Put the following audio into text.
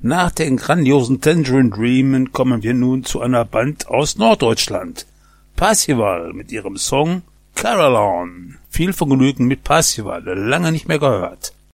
Nach den grandiosen Tangerine Dream kommen wir nun zu einer Band aus Norddeutschland. Parzival mit ihrem Song Caroline. Viel Vergnügen mit Parzival, lange nicht mehr gehört.